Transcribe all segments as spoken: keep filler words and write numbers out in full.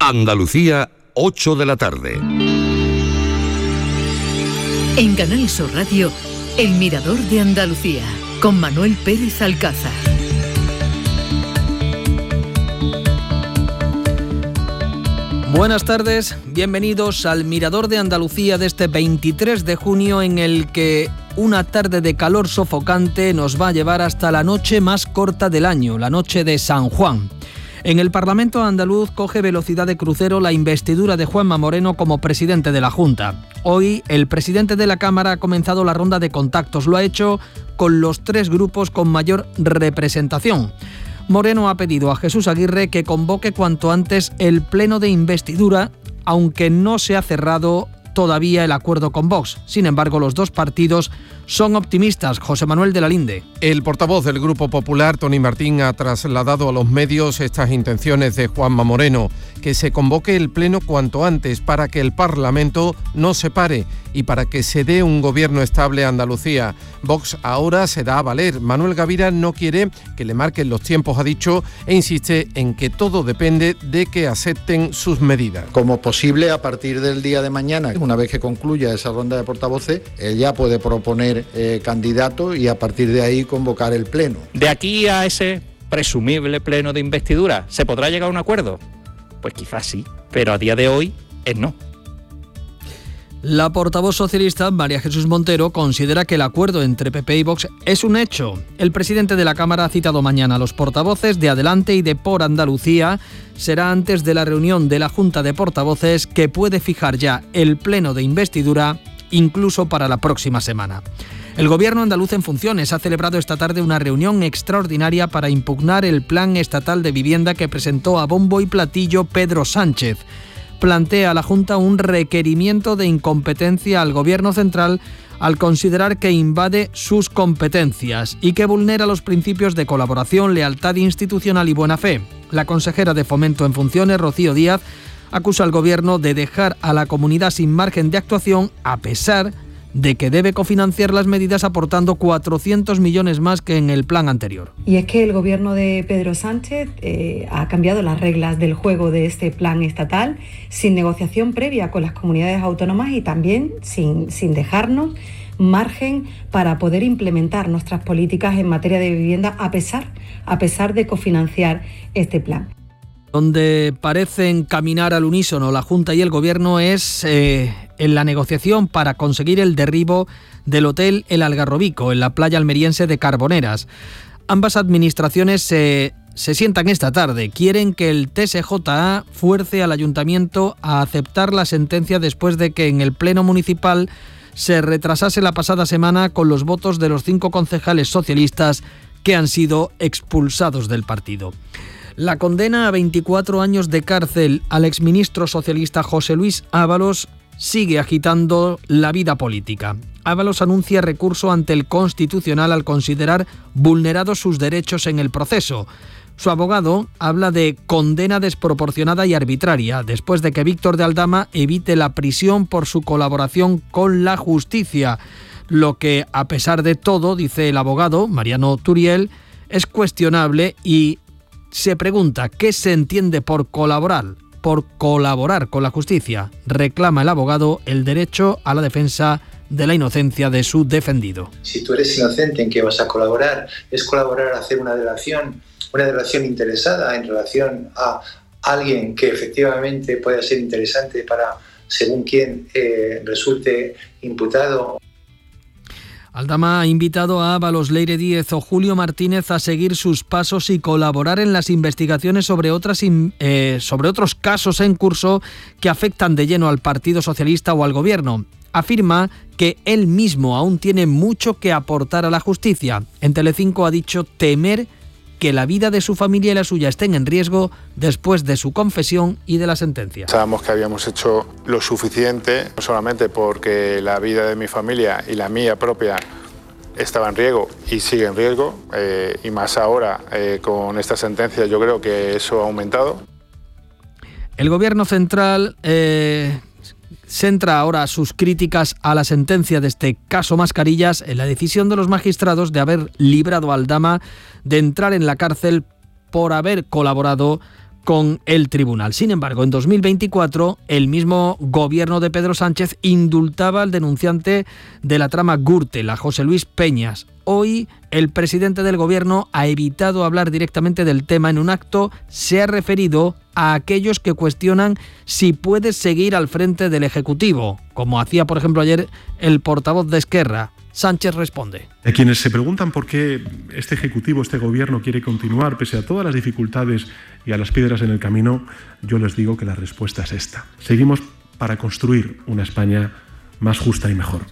Andalucía, ocho de la tarde. En Canal Sur Radio, El Mirador de Andalucía, con Manuel Pérez Alcázar. Buenas tardes, bienvenidos al Mirador de Andalucía de este veintitrés de junio, en el que una tarde de calor sofocante nos va a llevar hasta la noche más corta del año, la noche de San Juan. En el Parlamento andaluz coge velocidad de crucero la investidura de Juanma Moreno como presidente de la Junta. Hoy el presidente de la Cámara ha comenzado la ronda de contactos. Lo ha hecho con los tres grupos con mayor representación. Moreno ha pedido a Jesús Aguirre que convoque cuanto antes el pleno de investidura, aunque no se ha cerrado todavía el acuerdo con Vox. Sin embargo, los dos partidos son optimistas. José Manuel de la Linde. El portavoz del Grupo Popular, Tony Martín, ha trasladado a los medios estas intenciones de Juanma Moreno, que se convoque el pleno cuanto antes para que el Parlamento no se pare y para que se dé un gobierno estable a Andalucía. Vox ahora se da a valer. Manuel Gavira no quiere que le marquen los tiempos, ha dicho, e insiste en que todo depende de que acepten sus medidas. Como posible, a partir del día de mañana, una vez que concluya esa ronda de portavoces, él ya puede proponer eh, candidato y a partir de ahí convocar el pleno. De aquí a ese presumible pleno de investidura, ¿se podrá llegar a un acuerdo? Pues quizás sí, pero a día de hoy es no. La portavoz socialista, María Jesús Montero, considera que el acuerdo entre P P y Vox es un hecho. El presidente de la Cámara ha citado mañana a los portavoces de Adelante y de Por Andalucía. Será antes de la reunión de la Junta de Portavoces, que puede fijar ya el pleno de investidura, incluso para la próxima semana. El Gobierno andaluz en funciones ha celebrado esta tarde una reunión extraordinaria para impugnar el Plan Estatal de Vivienda que presentó a bombo y platillo Pedro Sánchez. Plantea a la Junta un requerimiento de incompetencia al Gobierno central al considerar que invade sus competencias y que vulnera los principios de colaboración, lealtad institucional y buena fe. La consejera de Fomento en funciones, Rocío Díaz, acusa al Gobierno de dejar a la comunidad sin margen de actuación, a pesar de que debe cofinanciar las medidas aportando cuatrocientos millones más que en el plan anterior. Y es que el gobierno de Pedro Sánchez eh, ha cambiado las reglas del juego de este plan estatal sin negociación previa con las comunidades autónomas y también sin, sin dejarnos margen para poder implementar nuestras políticas en materia de vivienda a pesar, a pesar de cofinanciar este plan. Donde parecen caminar al unísono la Junta y el Gobierno es eh, en la negociación para conseguir el derribo del hotel El Algarrobico, en la playa almeriense de Carboneras. Ambas administraciones se, se sientan esta tarde. Quieren que el T S J A fuerce al Ayuntamiento a aceptar la sentencia después de que en el Pleno Municipal se retrasase la pasada semana con los votos de los cinco concejales socialistas que han sido expulsados del partido. La condena a veinticuatro años de cárcel al exministro socialista José Luis Ábalos sigue agitando la vida política. Ábalos anuncia recurso ante el Constitucional al considerar vulnerados sus derechos en el proceso. Su abogado habla de condena desproporcionada y arbitraria, después de que Víctor de Aldama evite la prisión por su colaboración con la justicia, lo que, a pesar de todo, dice el abogado Mariano Turiel, es cuestionable y se pregunta qué se entiende por colaborar, por colaborar con la justicia. Reclama el abogado el derecho a la defensa de la inocencia de su defendido. Si tú eres inocente, ¿en qué vas a colaborar? Es colaborar a hacer una delación, una delación interesada en relación a alguien que efectivamente pueda ser interesante para, según quien eh, resulte imputado. Aldama ha invitado a Ábalos, Leire Díez o Julio Martínez a seguir sus pasos y colaborar en las investigaciones sobre, otras, eh, sobre otros casos en curso que afectan de lleno al Partido Socialista o al Gobierno. Afirma que él mismo aún tiene mucho que aportar a la justicia. En Telecinco ha dicho temer que la vida de su familia y la suya estén en riesgo después de su confesión y de la sentencia. Pensábamos que habíamos hecho lo suficiente, no solamente porque la vida de mi familia y la mía propia estaba en riesgo y sigue en riesgo, eh, y más ahora eh, con esta sentencia yo creo que eso ha aumentado. El Gobierno central eh, centra ahora sus críticas a la sentencia de este caso Mascarillas en la decisión de los magistrados de haber librado a Aldama de entrar en la cárcel por haber colaborado con el tribunal. Sin embargo, en dos mil veinticuatro, el mismo gobierno de Pedro Sánchez indultaba al denunciante de la trama Gürtel, a José Luis Peñas. Hoy, el presidente del gobierno ha evitado hablar directamente del tema. En un acto se ha referido a aquellos que cuestionan si puede seguir al frente del Ejecutivo, como hacía, por ejemplo, ayer el portavoz de Esquerra. Sánchez responde. A quienes se preguntan por qué este Ejecutivo, este Gobierno quiere continuar pese a todas las dificultades y a las piedras en el camino, yo les digo que la respuesta es esta. Seguimos para construir una España más justa y mejor.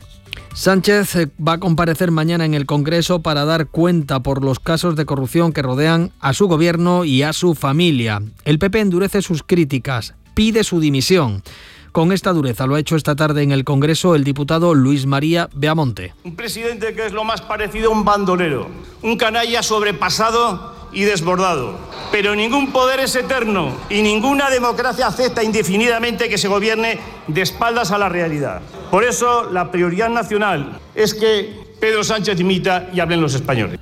Sánchez va a comparecer mañana en el Congreso para dar cuenta por los casos de corrupción que rodean a su gobierno y a su familia. El P P endurece sus críticas, pide su dimisión. Con esta dureza lo ha hecho esta tarde en el Congreso el diputado Luis María Beamonte. Un presidente que es lo más parecido a un bandolero, un canalla sobrepasado y desbordado. Pero ningún poder es eterno y ninguna democracia acepta indefinidamente que se gobierne de espaldas a la realidad. Por eso la prioridad nacional es que Pedro Sánchez dimita y hablen los españoles.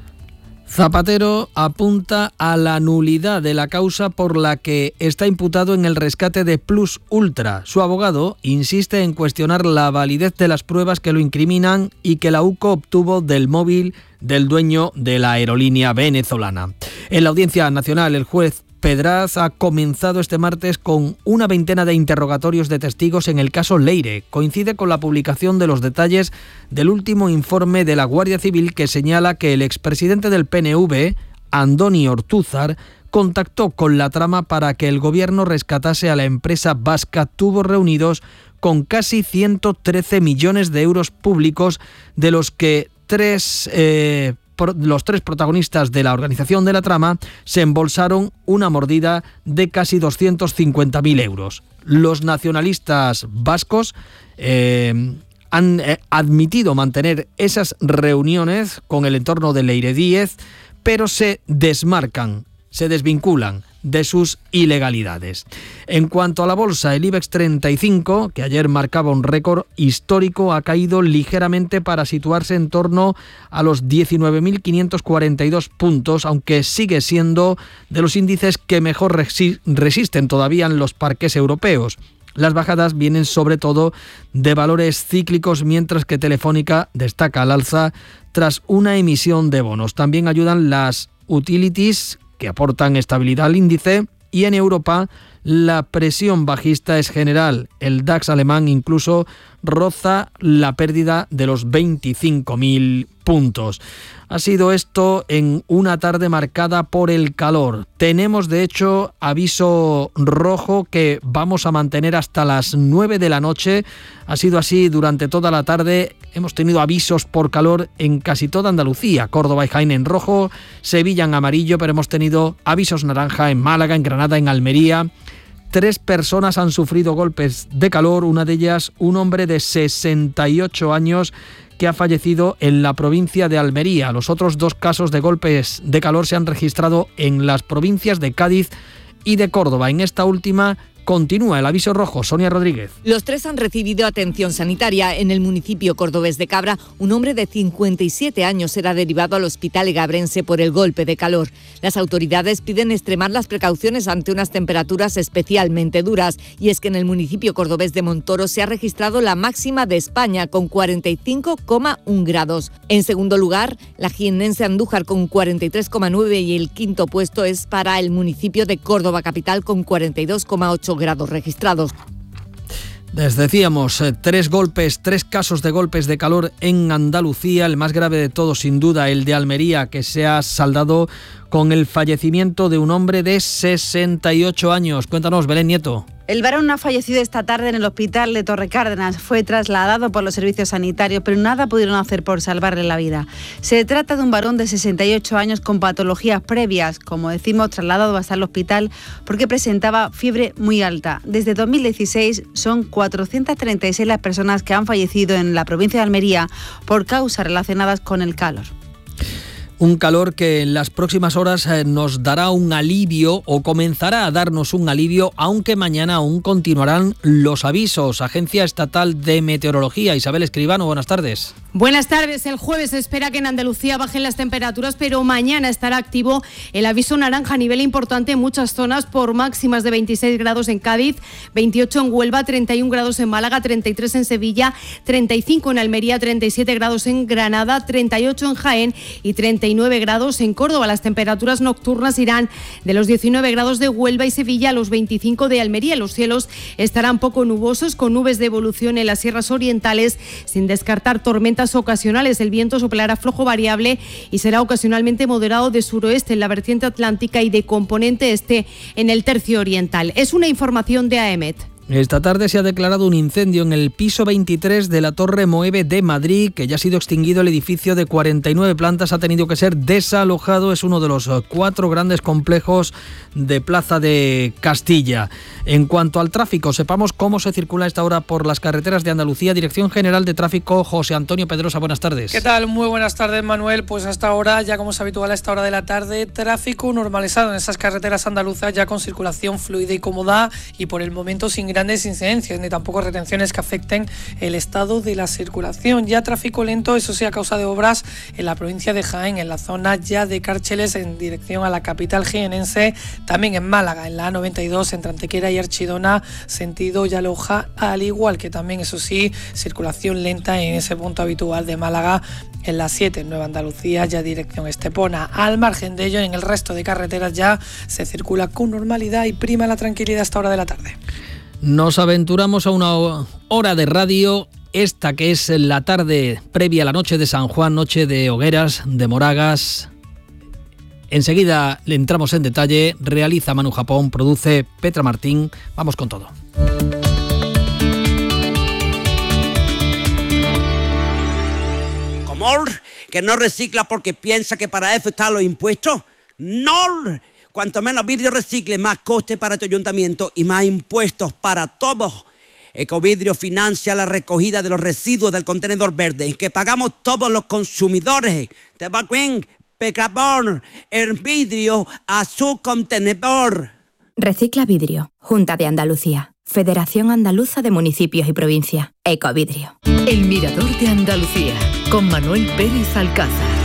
Zapatero apunta a la nulidad de la causa por la que está imputado en el rescate de Plus Ultra. Su abogado insiste en cuestionar la validez de las pruebas que lo incriminan y que la U C O obtuvo del móvil del dueño de la aerolínea venezolana. En la Audiencia Nacional, el juez Pedraz ha comenzado este martes con una veintena de interrogatorios de testigos en el caso Leire. Coincide con la publicación de los detalles del último informe de la Guardia Civil que señala que el expresidente del P N V, Andoni Ortúzar, contactó con la trama para que el gobierno rescatase a la empresa vasca Tubos Reunidos con casi ciento trece millones de euros públicos, de los que tres... Eh, los tres protagonistas de la organización de la trama se embolsaron una mordida de casi doscientos cincuenta mil euros. Los nacionalistas vascos eh, han eh, admitido mantener esas reuniones con el entorno de Leire Díez, pero se desmarcan, se desvinculan de sus ilegalidades. En cuanto a la bolsa, el IBEX treinta y cinco, que ayer marcaba un récord histórico, ha caído ligeramente para situarse en torno a los diecinueve mil quinientos cuarenta y dos puntos, aunque sigue siendo de los índices que mejor resi- resisten todavía en los parques europeos. Las bajadas vienen sobre todo de valores cíclicos, mientras que Telefónica destaca al alza tras una emisión de bonos. También ayudan las utilities, que aportan estabilidad al índice, y en Europa la presión bajista es general. El DAX alemán incluso roza la pérdida de los veinticinco mil puntos. Ha sido esto en una tarde marcada por el calor. Tenemos, de hecho, aviso rojo que vamos a mantener hasta las nueve de la noche. Ha sido así durante toda la tarde. Hemos tenido avisos por calor en casi toda Andalucía. Córdoba y Jaén en rojo, Sevilla en amarillo, pero hemos tenido avisos naranja en Málaga, en Granada, en Almería. Tres personas han sufrido golpes de calor, una de ellas un hombre de sesenta y ocho años que ha fallecido en la provincia de Almería. Los otros dos casos de golpes de calor se han registrado en las provincias de Cádiz y de Córdoba. En esta última continúa el aviso rojo. Sonia Rodríguez. Los tres han recibido atención sanitaria. En el municipio cordobés de Cabra, un hombre de cincuenta y siete años será derivado al hospital egabrense por el golpe de calor. Las autoridades piden extremar las precauciones ante unas temperaturas especialmente duras. Y es que en el municipio cordobés de Montoro se ha registrado la máxima de España con cuarenta y cinco coma uno grados. En segundo lugar, la jiennense Andújar con cuarenta y tres coma nueve y el quinto puesto es para el municipio de Córdoba capital con cuarenta y dos coma ocho grados registrados. Les decíamos, eh, tres golpes, tres casos de golpes de calor en Andalucía. El más grave de todos, sin duda, el de Almería, que se ha saldado con el fallecimiento de un hombre de sesenta y ocho años. Cuéntanos, Belén Nieto. El varón ha fallecido esta tarde en el hospital de Torrecárdenas. Fue trasladado por los servicios sanitarios, pero nada pudieron hacer por salvarle la vida. Se trata de un varón de sesenta y ocho años con patologías previas, como decimos, trasladado hasta el hospital porque presentaba fiebre muy alta. Desde dos mil dieciséis son cuatrocientas treinta y seis las personas que han fallecido en la provincia de Almería por causas relacionadas con el calor. Un calor que en las próximas horas nos dará un alivio o comenzará a darnos un alivio, aunque mañana aún continuarán los avisos. Agencia Estatal de Meteorología, Isabel Escribano, buenas tardes. Buenas tardes. El jueves se espera que en Andalucía bajen las temperaturas, pero mañana estará activo el aviso naranja a nivel importante en muchas zonas por máximas de veintiséis grados en Cádiz, veintiocho en Huelva, treinta y un grados en Málaga, treinta y tres en Sevilla, treinta y cinco en Almería, treinta y siete grados en Granada, treinta y ocho en Jaén y treinta y nueve grados en Córdoba. Las temperaturas nocturnas irán de los diecinueve grados de Huelva y Sevilla a los veinticinco de Almería. Los cielos estarán poco nubosos, con nubes de evolución en las sierras orientales, sin descartar tormentas ocasionales. El viento soplará flojo variable y será ocasionalmente moderado de suroeste en la vertiente atlántica y de componente este en el tercio oriental. Es una información de A E M E T. Esta tarde se ha declarado un incendio en el piso veintitrés de la Torre Moeve de Madrid, que ya ha sido extinguido. El edificio de cuarenta y nueve plantas ha tenido que ser desalojado. Es uno de los cuatro grandes complejos de Plaza de Castilla. En cuanto al tráfico, sepamos cómo se circula a esta hora por las carreteras de Andalucía. Dirección General de Tráfico, José Antonio Pedrosa, buenas tardes. ¿Qué tal? Muy buenas tardes, Manuel. Pues hasta ahora, ya como es habitual a esta hora de la tarde, tráfico normalizado en esas carreteras andaluzas, ya con circulación fluida y cómoda y por el momento sin grandes incidencias ni tampoco retenciones que afecten el estado de la circulación. Ya tráfico lento, eso sí, a causa de obras en la provincia de Jaén, en la zona ya de Cárcheles en dirección a la capital jienense, también en Málaga, en la A noventa y dos entre Antequera y Archidona, sentido Yaloja, al igual que también, eso sí, circulación lenta en ese punto habitual de Málaga, en la siete, en Nueva Andalucía, ya dirección Estepona. Al margen de ello, en el resto de carreteras ya se circula con normalidad y prima la tranquilidad a esta hora de la tarde. Nos aventuramos a una hora de radio, esta que es la tarde previa a la noche de San Juan, noche de hogueras, de moragas. Enseguida le entramos en detalle, realiza Manu Japón, produce Petra Martín. Vamos con todo. ¿Cómo? ¿Que no recicla porque piensa que para eso están los impuestos? ¡No! Cuanto menos vidrio recicle, más coste para tu ayuntamiento y más impuestos para todos. Ecovidrio financia la recogida de los residuos del contenedor verde que pagamos todos los consumidores. ¿Te va bien? Pecabor, el vidrio a su contenedor. Recicla Vidrio, Junta de Andalucía, Federación Andaluza de Municipios y Provincias, Ecovidrio. El Mirador de Andalucía, con Manuel Pérez Alcázar.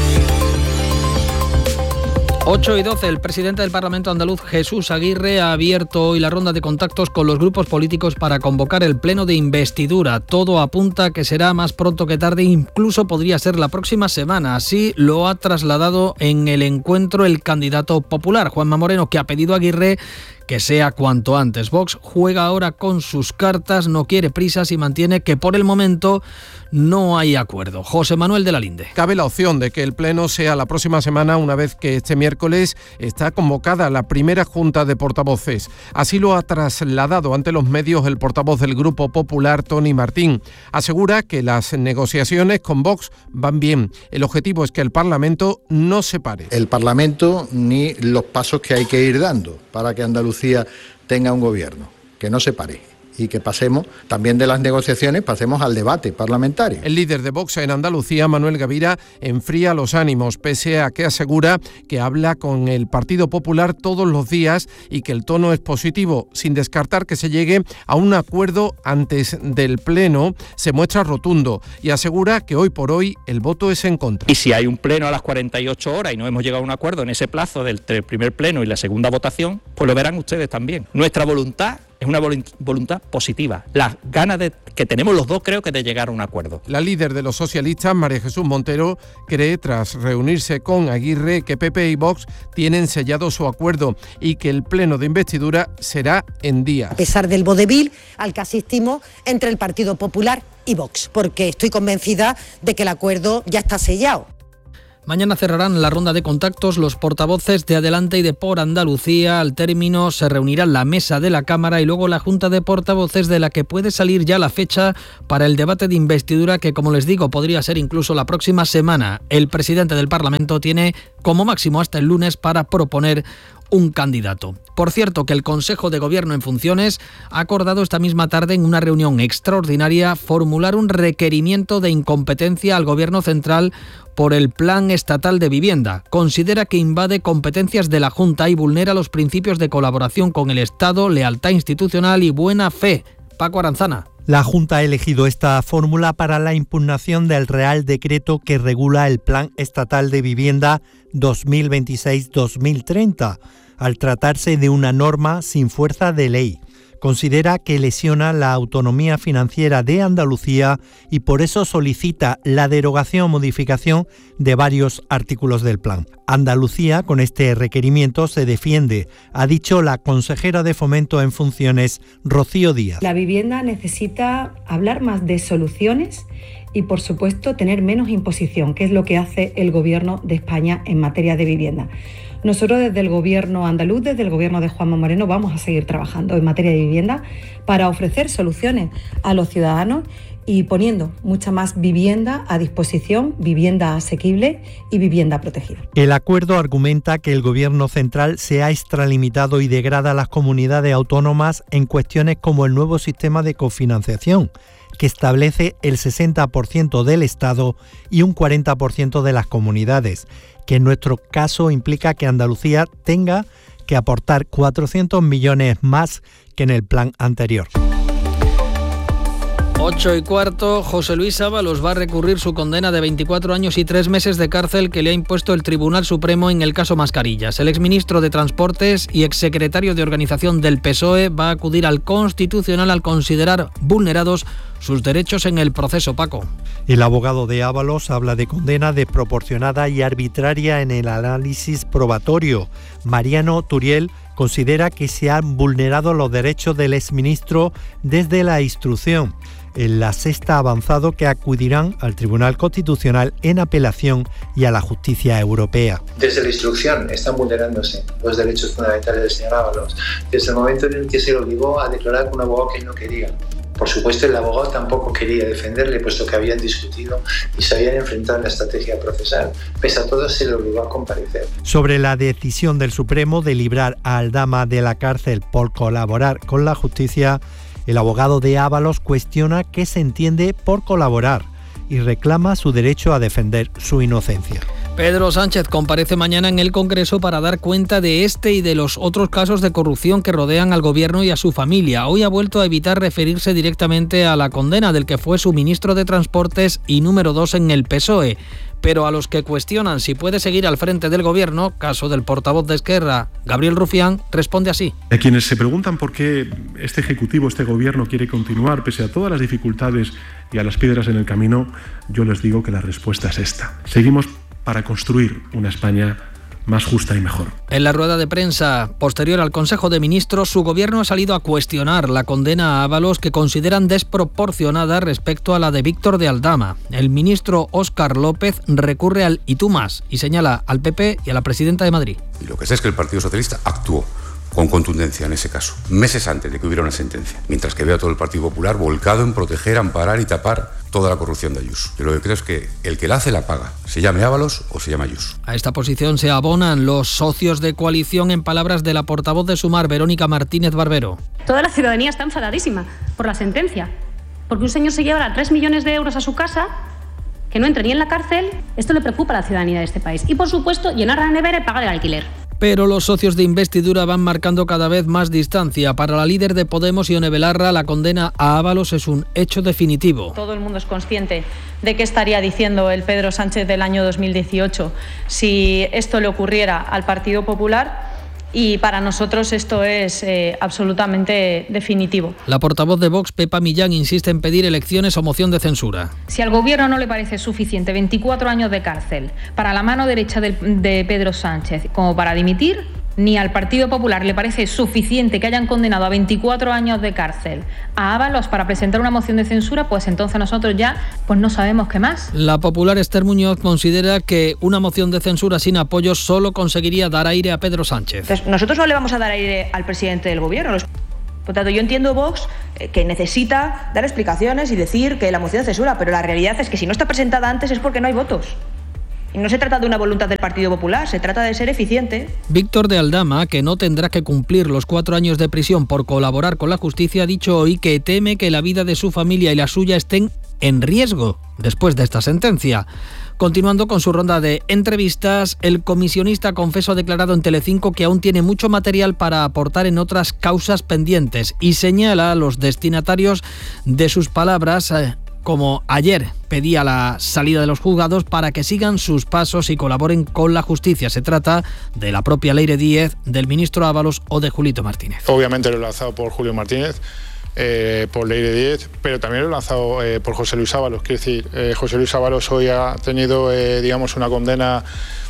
ocho y doce, el presidente del Parlamento andaluz, Jesús Aguirre, ha abierto hoy la ronda de contactos con los grupos políticos para convocar el pleno de investidura. Todo apunta a que será más pronto que tarde, incluso podría ser la próxima semana. Así lo ha trasladado en el encuentro el candidato popular, Juanma Moreno, que ha pedido a Aguirre que sea cuanto antes. Vox juega ahora con sus cartas, no quiere prisas y mantiene que por el momento no hay acuerdo. José Manuel de la Linde. Cabe la opción de que el pleno sea la próxima semana, una vez que este miércoles está convocada la primera junta de portavoces. Así lo ha trasladado ante los medios el portavoz del Grupo Popular, Tony Martín. Asegura que las negociaciones con Vox van bien. El objetivo es que el Parlamento no se pare. El Parlamento ni los pasos que hay que ir dando para que Andalucía tenga un gobierno, que no se pare y que pasemos también de las negociaciones, pasemos al debate parlamentario. El líder de Vox en Andalucía, Manuel Gavira, enfría los ánimos, pese a que asegura que habla con el Partido Popular todos los días y que el tono es positivo, sin descartar que se llegue a un acuerdo antes del pleno. Se muestra rotundo y asegura que hoy por hoy el voto es en contra. Y si hay un pleno a las cuarenta y ocho horas y no hemos llegado a un acuerdo en ese plazo del primer pleno y la segunda votación, pues lo verán ustedes también. Nuestra voluntad es una voluntad positiva. Las ganas de, que tenemos los dos, creo que de llegar a un acuerdo. La líder de los socialistas, María Jesús Montero, cree, tras reunirse con Aguirre, que P P y Vox tienen sellado su acuerdo y que el pleno de investidura será en día. A pesar del vodevil al que asistimos entre el Partido Popular y Vox, porque estoy convencida de que el acuerdo ya está sellado. Mañana cerrarán la ronda de contactos los portavoces de Adelante y de Por Andalucía. Al término se reunirá la mesa de la Cámara y luego la Junta de Portavoces, de la que puede salir ya la fecha para el debate de investidura, que, como les digo, podría ser incluso la próxima semana. El presidente del Parlamento tiene como máximo hasta el lunes para proponer un candidato. Por cierto, que el Consejo de Gobierno en funciones ha acordado esta misma tarde, en una reunión extraordinaria, formular un requerimiento de incompetencia al Gobierno central por el Plan Estatal de Vivienda. Considera que invade competencias de la Junta y vulnera los principios de colaboración con el Estado, lealtad institucional y buena fe. Paco Aranzana. La Junta ha elegido esta fórmula para la impugnación del Real Decreto que regula el Plan Estatal de Vivienda dos mil veintiséis dos mil treinta, al tratarse de una norma sin fuerza de ley. Considera que lesiona la autonomía financiera de Andalucía y por eso solicita la derogación o modificación de varios artículos del plan. Andalucía, con este requerimiento, se defiende, ha dicho la consejera de Fomento en funciones, Rocío Díaz. La vivienda necesita hablar más de soluciones y, por supuesto, tener menos imposición, que es lo que hace el Gobierno de España en materia de vivienda. Nosotros desde el Gobierno andaluz, desde el Gobierno de Juanma Moreno, vamos a seguir trabajando en materia de vivienda para ofrecer soluciones a los ciudadanos y poniendo mucha más vivienda a disposición, vivienda asequible y vivienda protegida. El acuerdo argumenta que el Gobierno central se ha extralimitado y degrada a las comunidades autónomas en cuestiones como el nuevo sistema de cofinanciación, que establece el sesenta por ciento del Estado y un cuarenta por ciento de las comunidades, que en nuestro caso implica que Andalucía tenga que aportar cuatrocientos millones más que en el plan anterior. Ocho y cuarto, José Luis Ábalos va a recurrir su condena de veinticuatro años y tres meses de cárcel que le ha impuesto el Tribunal Supremo en el caso Mascarillas. El exministro de Transportes y exsecretario de Organización del P S O E va a acudir al Constitucional al considerar vulnerados sus derechos en el proceso. Paco. El abogado de Ábalos habla de condena desproporcionada y arbitraria en el análisis probatorio. Mariano Turiel considera que se han vulnerado los derechos del exministro desde la instrucción. En la sexta ha avanzado que acudirán al Tribunal Constitucional en apelación y a la justicia europea. Desde la instrucción están vulnerándose los derechos fundamentales del señor Ábalos, desde el momento en el que se le obligó a declarar con un abogado que él no quería. Por supuesto, el abogado tampoco quería defenderle, puesto que habían discutido y se habían enfrentado en la estrategia procesal. Pese a todo, se le obligó a comparecer. Sobre la decisión del Supremo de librar a Aldama de la cárcel por colaborar con la justicia, el abogado de Ábalos cuestiona qué se entiende por colaborar y reclama su derecho a defender su inocencia. Pedro Sánchez comparece mañana en el Congreso para dar cuenta de este y de los otros casos de corrupción que rodean al Gobierno y a su familia. Hoy ha vuelto a evitar referirse directamente a la condena del que fue su ministro de Transportes y número dos en el P S O E. Pero a los que cuestionan si puede seguir al frente del Gobierno, caso del portavoz de Esquerra, Gabriel Rufián, responde así. A quienes se preguntan por qué este Ejecutivo, este Gobierno quiere continuar pese a todas las dificultades y a las piedras en el camino, yo les digo que la respuesta es esta. Seguimos para construir una España más justa y mejor. En la rueda de prensa posterior al Consejo de Ministros, su gobierno ha salido a cuestionar la condena a Ábalos, que consideran desproporcionada respecto a la de Víctor de Aldama. El ministro Óscar López recurre al y tú más y señala al P P y a la presidenta de Madrid. Y lo que sé es que el Partido Socialista actuó con contundencia en ese caso, meses antes de que hubiera una sentencia, mientras que veo a todo el Partido Popular volcado en proteger, amparar y tapar toda la corrupción de Ayuso. Yo lo que creo es que el que la hace la paga, se llame Ábalos o se llame Ayuso. A esta posición se abonan los socios de coalición, en palabras de la portavoz de Sumar, Verónica Martínez Barbero. Toda la ciudadanía está enfadadísima por la sentencia, porque un señor se llevará tres millones de euros a su casa, que no entre ni en la cárcel. Esto le preocupa a la ciudadanía de este país. Y, por supuesto, llenar la nevera y pagar el alquiler. Pero los socios de investidura van marcando cada vez más distancia. Para la líder de Podemos, Ione Belarra, la condena a Ábalos es un hecho definitivo. Todo el mundo es consciente de qué estaría diciendo el Pedro Sánchez del año dos mil dieciocho si esto le ocurriera al Partido Popular. Y para nosotros esto es eh, absolutamente definitivo. La portavoz de Vox, Pepa Millán, insiste en pedir elecciones o moción de censura. Si al Gobierno no le parece suficiente veinticuatro años de cárcel para la mano derecha de, de Pedro Sánchez como para dimitir, ni al Partido Popular le parece suficiente que hayan condenado a veinticuatro años de cárcel a Ábalos para presentar una moción de censura, pues entonces nosotros ya pues no sabemos qué más. La popular Esther Muñoz considera que una moción de censura sin apoyo solo conseguiría dar aire a Pedro Sánchez. Entonces, nosotros no le vamos a dar aire al presidente del Gobierno. Por tanto, yo entiendo Vox eh, que necesita dar explicaciones y decir que la moción de censura, pero la realidad es que si no está presentada antes es porque no hay votos. Y no se trata de una voluntad del Partido Popular, se trata de ser eficiente. Víctor de Aldama, que no tendrá que cumplir los cuatro años de prisión por colaborar con la justicia, ha dicho hoy que teme que la vida de su familia y la suya estén en riesgo después de esta sentencia. Continuando con su ronda de entrevistas, el comisionista confeso ha declarado en Telecinco que aún tiene mucho material para aportar en otras causas pendientes y señala a los destinatarios de sus palabras, eh, como ayer pedía la salida de los juzgados, para que sigan sus pasos y colaboren con la justicia. Se trata de la propia Leire Díez, del ministro Ábalos o de Julito Martínez. Obviamente lo he lanzado por Julio Martínez, eh, por Leire Díez, pero también lo he lanzado eh, por José Luis Ábalos. Quiero decir, eh, José Luis Ábalos hoy ha tenido, eh, digamos, una condena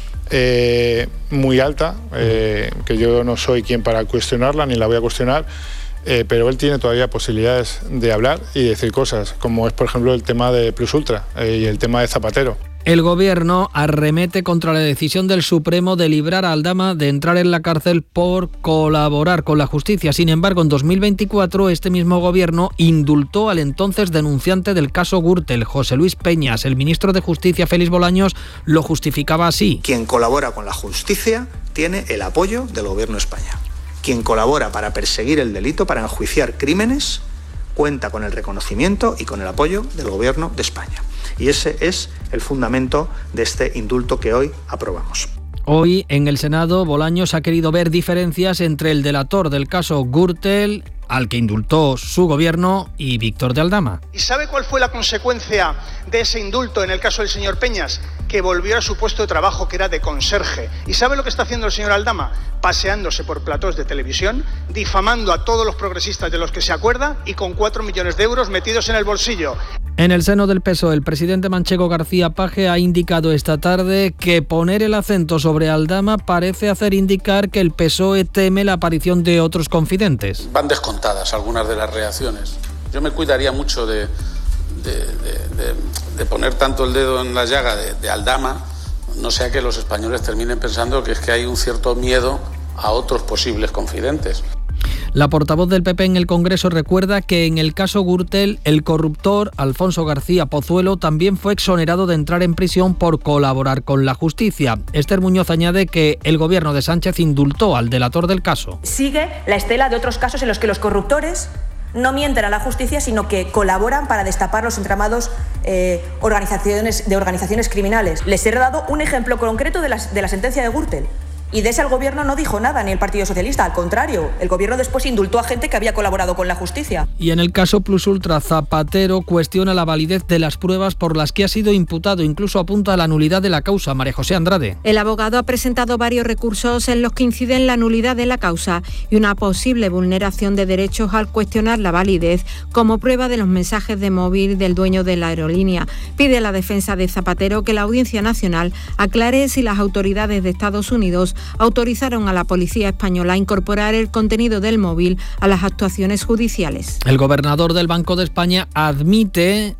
eh, muy alta, eh, que yo no soy quien para cuestionarla, ni la voy a cuestionar. Eh, pero él tiene todavía posibilidades de hablar y decir cosas, como es por ejemplo el tema de Plus Ultra eh, y el tema de Zapatero. El Gobierno arremete contra la decisión del Supremo de librar a Aldama de entrar en la cárcel por colaborar con la justicia. Sin embargo, en dos mil veinticuatro este mismo Gobierno indultó al entonces denunciante del caso Gürtel, José Luis Peñas. El ministro de Justicia, Félix Bolaños, lo justificaba así. Quien colabora con la justicia tiene el apoyo del Gobierno de España. Quien colabora para perseguir el delito, para enjuiciar crímenes, cuenta con el reconocimiento y con el apoyo del Gobierno de España. Y ese es el fundamento de este indulto que hoy aprobamos. Hoy, en el Senado, Bolaños ha querido ver diferencias entre el delator del caso Gürtel, al que indultó su gobierno, y Víctor de Aldama. ¿Y sabe cuál fue la consecuencia de ese indulto en el caso del señor Peñas? Que volvió a su puesto de trabajo, que era de conserje. ¿Y sabe lo que está haciendo el señor Aldama? Paseándose por platós de televisión, difamando a todos los progresistas de los que se acuerda y con cuatro millones de euros metidos en el bolsillo. En el seno del P S O E, el presidente manchego García Paje ha indicado esta tarde que poner el acento sobre Aldama parece hacer indicar que el P S O E teme la aparición de otros confidentes. Van descontadas algunas de las reacciones. Yo me cuidaría mucho de, de, de, de, de poner tanto el dedo en la llaga de, de Aldama, no sea que los españoles terminen pensando que es que hay un cierto miedo a otros posibles confidentes. La portavoz del P P en el Congreso recuerda que en el caso Gürtel, el corruptor Alfonso García Pozuelo también fue exonerado de entrar en prisión por colaborar con la justicia. Esther Muñoz añade que el gobierno de Sánchez indultó al delator del caso. Sigue la estela de otros casos en los que los corruptores no mienten a la justicia, sino que colaboran para destapar los entramados eh, organizaciones, de organizaciones criminales. Les he dado un ejemplo concreto de la, de la sentencia de Gürtel. Y de ese el Gobierno no dijo nada, ni el Partido Socialista. Al contrario, el Gobierno después indultó a gente que había colaborado con la justicia. Y en el caso Plus Ultra, Zapatero cuestiona la validez de las pruebas por las que ha sido imputado. Incluso apunta a la nulidad de la causa. María José Andrade. El abogado ha presentado varios recursos en los que inciden la nulidad de la causa y una posible vulneración de derechos al cuestionar la validez como prueba de los mensajes de móvil del dueño de la aerolínea. Pide a la defensa de Zapatero que la Audiencia Nacional aclare si las autoridades de Estados Unidos autorizaron a la policía española a incorporar el contenido del móvil a las actuaciones judiciales. El gobernador del Banco de España admite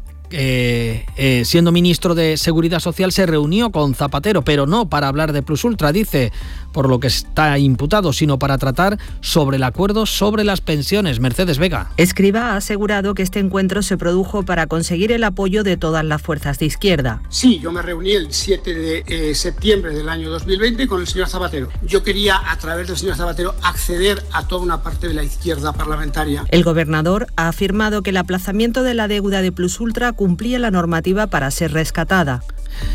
Eh, eh, siendo ministro de Seguridad Social, se reunió con Zapatero, pero no para hablar de Plus Ultra, dice, por lo que está imputado, sino para tratar sobre el acuerdo sobre las pensiones. Mercedes Vega. Escrivá ha asegurado que este encuentro se produjo para conseguir el apoyo de todas las fuerzas de izquierda. Sí, yo me reuní el siete de eh, septiembre del año dos mil veinte con el señor Zapatero. Yo quería, a través del señor Zapatero, acceder a toda una parte de la izquierda parlamentaria. El gobernador ha afirmado que el aplazamiento de la deuda de Plus Ultra cumplía la normativa para ser rescatada.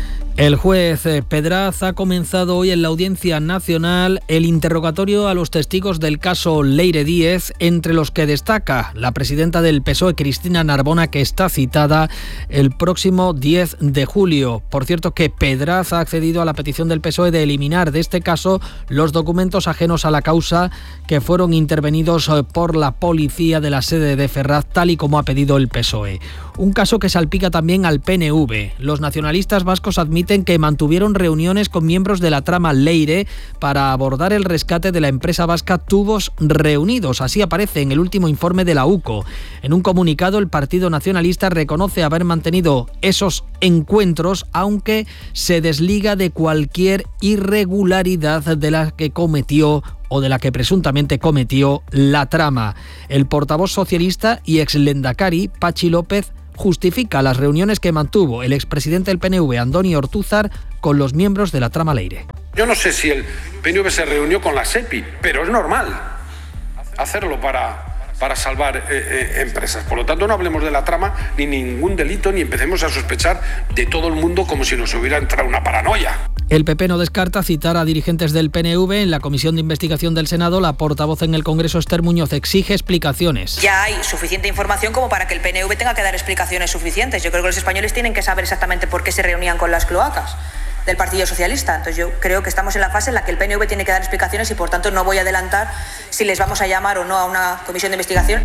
El juez Pedraz ha comenzado hoy en la Audiencia Nacional el interrogatorio a los testigos del caso Leire Díez, entre los que destaca la presidenta del P S O E, Cristina Narbona, que está citada el próximo diez de julio. Por cierto, que Pedraz ha accedido a la petición del P S O E de eliminar de este caso los documentos ajenos a la causa que fueron intervenidos por la policía de la sede de Ferraz, tal y como ha pedido el P S O E. Un caso que salpica también al P N V. Los nacionalistas vascos admiten que mantuvieron reuniones con miembros de la trama Leire para abordar el rescate de la empresa vasca Tubos Reunidos. Así aparece en el último informe de la U C O. En un comunicado, el Partido Nacionalista reconoce haber mantenido esos encuentros, aunque se desliga de cualquier irregularidad de la que cometió o de la que presuntamente cometió la trama. El portavoz socialista y ex Lendakari, Pachi López, justifica las reuniones que mantuvo el expresidente del P N V, Andoni Ortúzar, con los miembros de la trama Leire. Yo no sé si el P N V se reunió con la SEPI, pero es normal hacerlo para para salvar eh, eh, empresas. Por lo tanto, no hablemos de la trama ni ningún delito, ni empecemos a sospechar de todo el mundo como si nos hubiera entrado una paranoia. El P P no descarta citar a dirigentes del P N V en la Comisión de Investigación del Senado. La portavoz en el Congreso, Esther Muñoz, exige explicaciones. Ya hay suficiente información como para que el P N V tenga que dar explicaciones suficientes. Yo creo que los españoles tienen que saber exactamente por qué se reunían con las cloacas del Partido Socialista. Entonces yo creo que estamos en la fase en la que el P N V tiene que dar explicaciones y por tanto no voy a adelantar si les vamos a llamar o no a una comisión de investigación.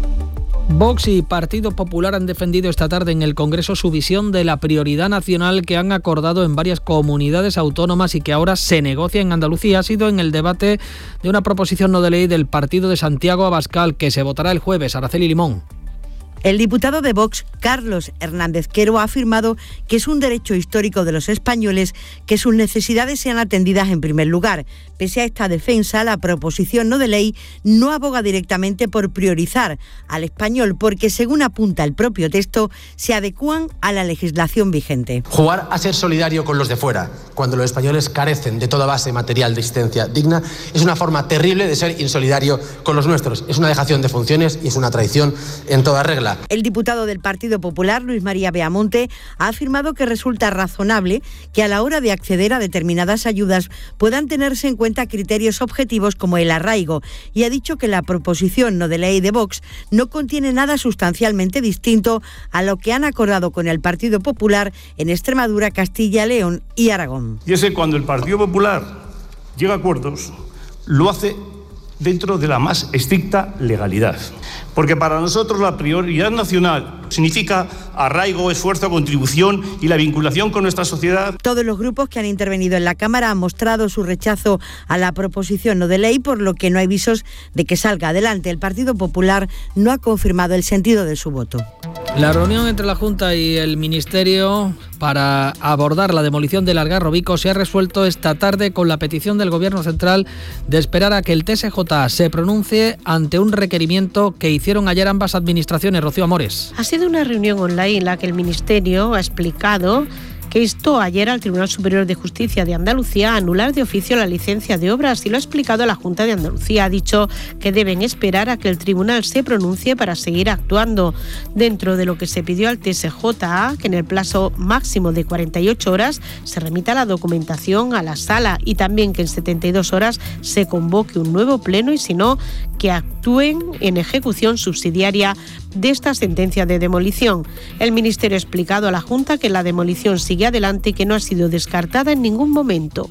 Vox y Partido Popular han defendido esta tarde en el Congreso su visión de la prioridad nacional que han acordado en varias comunidades autónomas y que ahora se negocia en Andalucía. Ha sido en el debate de una proposición no de ley del partido de Santiago Abascal que se votará el jueves. Araceli Limón. El diputado de Vox, Carlos Hernández Quero, ha afirmado que es un derecho histórico de los españoles que sus necesidades sean atendidas en primer lugar. Pese a esta defensa, la proposición no de ley no aboga directamente por priorizar al español porque, según apunta el propio texto, se adecúan a la legislación vigente. Jugar a ser solidario con los de fuera, cuando los españoles carecen de toda base material de existencia digna, es una forma terrible de ser insolidario con los nuestros. Es una dejación de funciones y es una traición en toda regla. El diputado del Partido Popular, Luis María Beamonte, ha afirmado que resulta razonable que a la hora de acceder a determinadas ayudas puedan tenerse en cuenta criterios objetivos como el arraigo y ha dicho que la proposición no de ley de Vox no contiene nada sustancialmente distinto a lo que han acordado con el Partido Popular en Extremadura, Castilla, León y Aragón. Y es que cuando el Partido Popular llega a acuerdos, lo hace dentro de la más estricta legalidad. Porque para nosotros la prioridad nacional significa arraigo, esfuerzo, contribución y la vinculación con nuestra sociedad. Todos los grupos que han intervenido en la Cámara han mostrado su rechazo a la proposición no de ley, por lo que no hay visos de que salga adelante. El Partido Popular no ha confirmado el sentido de su voto. La reunión entre la Junta y el Ministerio para abordar la demolición del Algarrobico se ha resuelto esta tarde con la petición del Gobierno Central de esperar a que el T S J se pronuncie ante un requerimiento que hicieron ayer ambas administraciones. Rocío Amores. Ha sido una reunión online en la que el Ministerio ha explicado que instó ayer al Tribunal Superior de Justicia de Andalucía a anular de oficio la licencia de obras y lo ha explicado la Junta de Andalucía. Ha dicho que deben esperar a que el tribunal se pronuncie para seguir actuando. Dentro de lo que se pidió al T S J A, que en el plazo máximo de cuarenta y ocho horas se remita la documentación a la sala y también que en setenta y dos horas se convoque un nuevo pleno y si no, que actúen en ejecución subsidiaria de esta sentencia de demolición. El Ministerio ha explicado a la Junta que la demolición sigue adelante y que no ha sido descartada en ningún momento.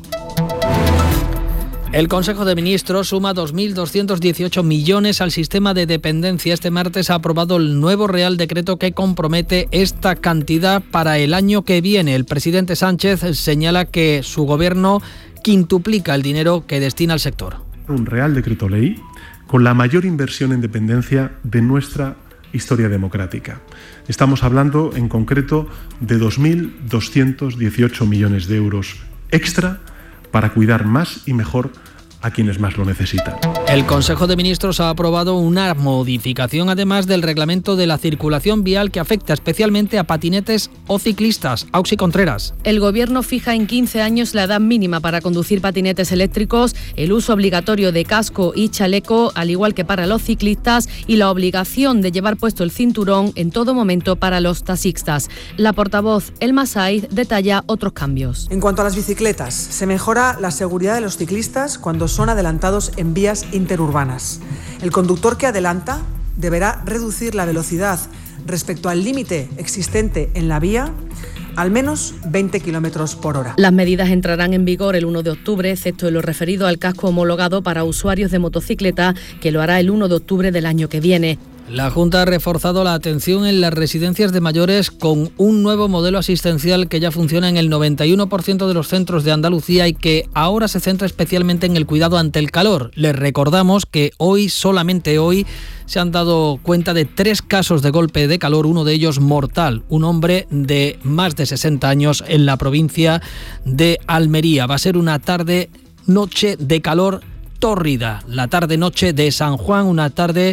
El Consejo de Ministros suma dos mil doscientos dieciocho millones al sistema de dependencia. Este martes ha aprobado el nuevo Real Decreto que compromete esta cantidad para el año que viene. El presidente Sánchez señala que su gobierno quintuplica el dinero que destina al sector. Un Real Decreto Ley con la mayor inversión en dependencia de nuestra historia democrática. Estamos hablando en concreto de dos mil doscientos dieciocho millones de euros extra para cuidar más y mejor a quienes más lo necesitan. El Consejo de Ministros ha aprobado una modificación además del reglamento de la circulación vial que afecta especialmente a patinetes o ciclistas. Auxi Contreras. El Gobierno fija en quince años la edad mínima para conducir patinetes eléctricos, el uso obligatorio de casco y chaleco, al igual que para los ciclistas, y la obligación de llevar puesto el cinturón en todo momento para los taxistas. La portavoz Elma Saiz detalla otros cambios. En cuanto a las bicicletas, se mejora la seguridad de los ciclistas cuando son adelantados en vías interurbanas. El conductor que adelanta deberá reducir la velocidad respecto al límite existente en la vía al menos veinte kilómetros por hora. Las medidas entrarán en vigor el uno de octubre, excepto en lo referido al casco homologado para usuarios de motocicleta, que lo hará el uno de octubre del año que viene. La Junta ha reforzado la atención en las residencias de mayores con un nuevo modelo asistencial que ya funciona en el noventa y uno por ciento de los centros de Andalucía y que ahora se centra especialmente en el cuidado ante el calor. Les recordamos que hoy, solamente hoy, se han dado cuenta de tres casos de golpe de calor, uno de ellos mortal, un hombre de más de sesenta años en la provincia de Almería. Va a ser una tarde-noche de calor tórrida, la tarde-noche de San Juan, una tarde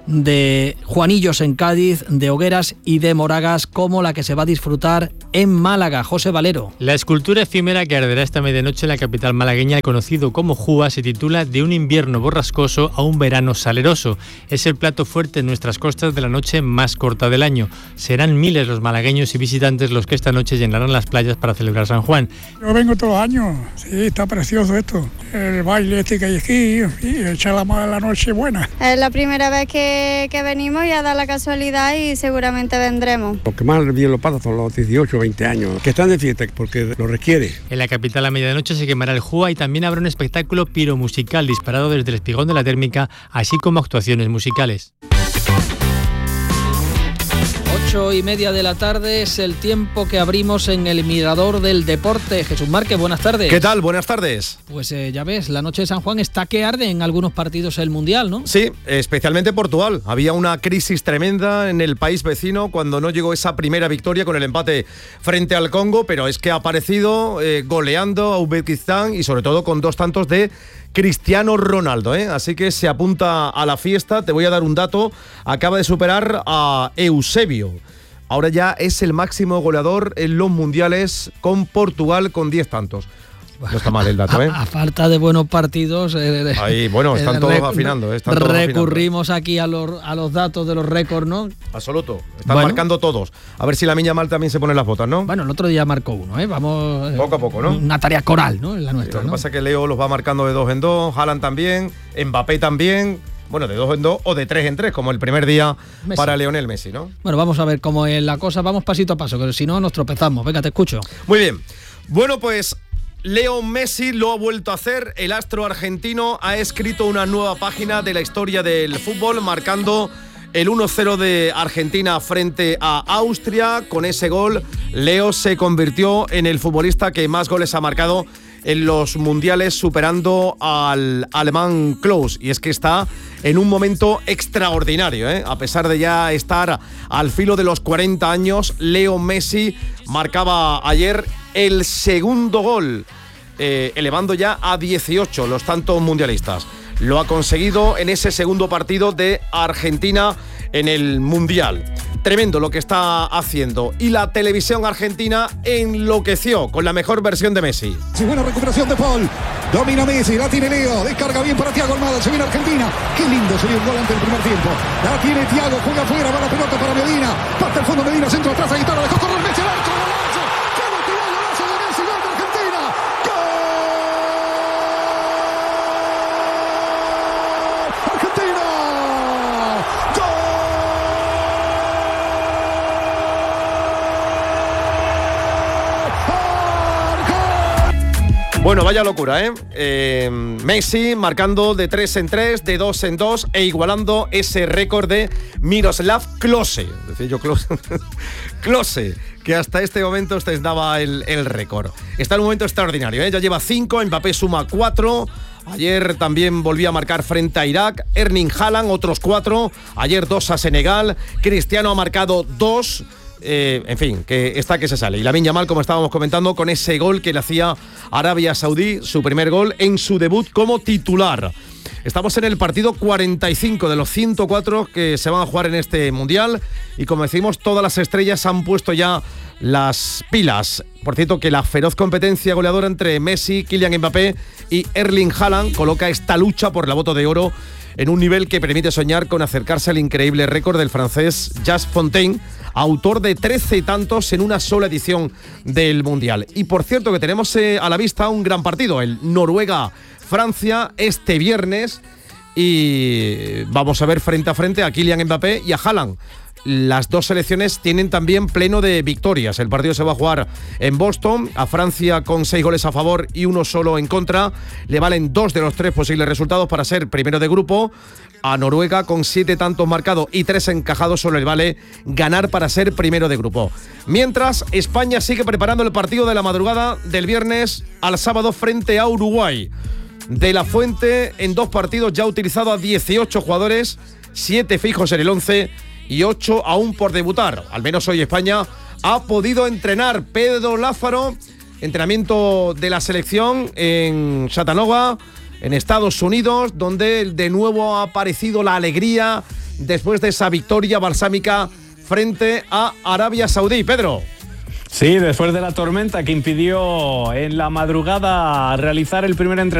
de Juanillos en Cádiz, de hogueras y de moragas como la que se va a disfrutar en Málaga. José Valero. La escultura efímera que arderá esta medianoche en la capital malagueña, conocido como Júa, se titula De un invierno borrascoso a un verano saleroso. Es el plato fuerte en nuestras costas de la noche más corta del año. Serán miles los malagueños y visitantes los que esta noche llenarán las playas para celebrar San Juan. Yo vengo todos los años, sí, está precioso esto. El baile este que hay aquí, y echar la, la noche buena. Es la primera vez que, que venimos y ha dado la casualidad y seguramente vendremos. Lo que más bien lo pasa son los dieciocho, veinte años, que están de fiesta porque lo requiere. En la capital a medianoche se quemará el Júa y también habrá un espectáculo piromusical disparado desde el espigón de la térmica, así como actuaciones musicales. Ocho y media de la tarde es el tiempo que abrimos en el Mirador del Deporte. Jesús Márquez, buenas tardes. ¿Qué tal? Buenas tardes. Pues eh, ya ves, la noche de San Juan está que arde en algunos partidos el Mundial, ¿no? Sí, especialmente Portugal. Había una crisis tremenda en el país vecino cuando no llegó esa primera victoria con el empate frente al Congo, pero es que ha aparecido eh, goleando a Uzbekistán y sobre todo con dos tantos de Cristiano Ronaldo, ¿eh? Así que se apunta a la fiesta. Te voy a dar un dato. Acaba de superar a Eusebio. Ahora ya es el máximo goleador en los mundiales con Portugal con diez tantos. No está mal el dato, ¿eh? A, a falta de buenos partidos. Eh, Ahí, bueno, están eh, todos rec- afinando. Eh, están todos recurrimos afinando. aquí a los, a los datos de los récords, ¿no? Absoluto. Están bueno. marcando todos. A ver si la Miña Mal también se pone las botas, ¿no? Bueno, el otro día marcó uno, ¿eh? Vamos. Poco a poco, ¿no? Una tarea coral, ¿no? En la nuestra. Sí, lo que ¿no? pasa es que Leo los va marcando de dos en dos, Haaland también, Mbappé también. Bueno, de dos en dos o de tres en tres, como el primer día Messi. Para Lionel Messi, ¿no? Bueno, vamos a ver cómo es la cosa. Vamos pasito a paso, que si no nos tropezamos. Venga, te escucho. Muy bien. Bueno, pues Leo Messi lo ha vuelto a hacer. El astro argentino ha escrito una nueva página de la historia del fútbol, marcando el uno cero de Argentina frente a Austria. Con ese gol, Leo se convirtió en el futbolista que más goles ha marcado en los mundiales, superando al alemán Klose. Y es que está en un momento extraordinario, ¿eh? A pesar de ya estar al filo de los cuarenta años, Leo Messi marcaba ayer el segundo gol, eh, elevando ya a dieciocho los tantos mundialistas. Lo ha conseguido en ese segundo partido de Argentina en el Mundial. Tremendo lo que está haciendo. Y la televisión argentina enloqueció con la mejor versión de Messi. Sí, buena recuperación de Paul. Domina Messi, la tiene Leo. Descarga bien para Thiago Almada. Se viene Argentina. Qué lindo sería un gol ante el primer tiempo. La tiene Thiago, juega afuera, va la pelota para Medina. Pasa el fondo Medina, centro atrás, ahí está, la dejó correr Messi al arco. ¡Golazo! ¡Qué golazo de Messi! ¡Gol de Argentina! ¡Gol! ¡Argentina! Bueno, vaya locura, ¿eh? ¿eh? Messi marcando de tres en tres, de dos en dos e igualando ese récord de Miroslav Klose. Decía yo Klose. Klose, que hasta este momento ostentaba el, el récord. Está en un momento extraordinario, ¿eh? Ya lleva cinco, Mbappé suma cuatro. Ayer también volvió a marcar frente a Irak. Erling Haaland, otros cuatro. Ayer dos a Senegal. Cristiano ha marcado dos. Eh, en fin, que está que se sale. Y Lamine Yamal, como estábamos comentando, con ese gol que le hacía Arabia Saudí, su primer gol en su debut como titular. Estamos en el partido cuarenta y cinco de los ciento cuatro que se van a jugar en este Mundial. Y como decimos, todas las estrellas han puesto ya las pilas. Por cierto, que la feroz competencia goleadora entre Messi, Kylian Mbappé y Erling Haaland coloca esta lucha por la Bota de Oro en un nivel que permite soñar con acercarse al increíble récord del francés Jas Fontaine, autor de trece tantos en una sola edición del Mundial. Y por cierto que tenemos eh, a la vista un gran partido, el Noruega-Francia, este viernes, y vamos a ver frente a frente a Kylian Mbappé y a Haaland. Las dos selecciones tienen también pleno de victorias. El partido se va a jugar en Boston. A Francia, con seis goles a favor y uno solo en contra, le valen dos de los tres posibles resultados para ser primero de grupo. A Noruega, con siete tantos marcados y tres encajados, solo le vale ganar para ser primero de grupo. Mientras, España sigue preparando el partido de la madrugada del viernes al sábado frente a Uruguay. De la Fuente, en dos partidos ya ha utilizado a dieciocho jugadores, siete fijos en el once y ocho aún por debutar. Al menos hoy España ha podido entrenar. Pedro Lázaro, entrenamiento de la selección en Chattanooga, en Estados Unidos, donde de nuevo ha aparecido la alegría después de esa victoria balsámica frente a Arabia Saudí. Pedro. Sí, después de la tormenta que impidió en la madrugada realizar el primer entrenamiento